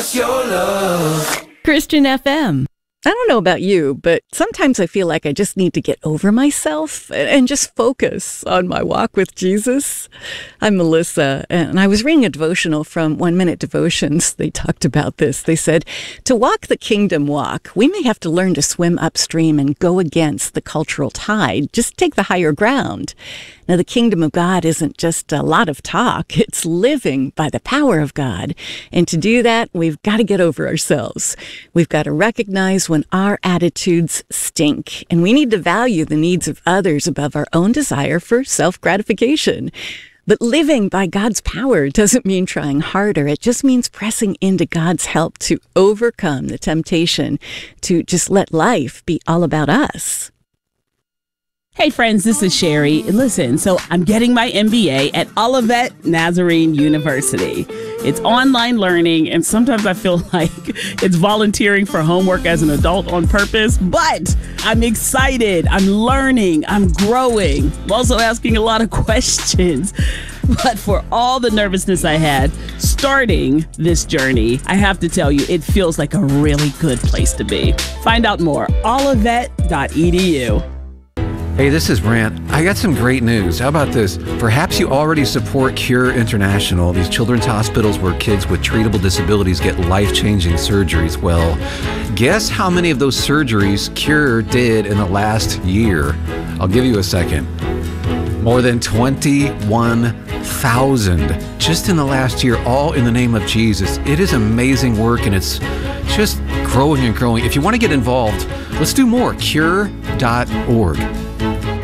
us your love. Christian FM. I don't know about you, but sometimes I feel like I just need to get over myself and just focus on my walk with Jesus. I'm Melissa, and I was reading a devotional from 1 Minute Devotions. They talked about this. They said, to walk the kingdom walk, we may have to learn to swim upstream and go against the cultural tide. Just take the higher ground. Now, the kingdom of God isn't just a lot of talk. It's living by the power of God. And to do that, we've got to get over ourselves. We've got to recognize when our attitudes stink. And we need to value the needs of others above our own desire for self-gratification. But living by God's power doesn't mean trying harder. It just means pressing into God's help to overcome the temptation to just let life be all about us. Hey friends, this is Sherry. Listen, so I'm getting my MBA at Olivet Nazarene University. It's online learning, and sometimes I feel like it's volunteering for homework as an adult on purpose, but I'm excited. I'm learning. I'm growing. I'm also asking a lot of questions. But for all the nervousness I had starting this journey, I have to tell you, it feels like a really good place to be. Find out more, olivet.edu. Hey, this is Brant. I got some great news. How about this? Perhaps you already support Cure International, these children's hospitals where kids with treatable disabilities get life-changing surgeries. Well, guess how many of those surgeries Cure did in the last year? I'll give you a second. More than 21,000 just in the last year, all in the name of Jesus. It is amazing work, and it's just growing and growing. If you want to get involved, let's do more. Cure.org.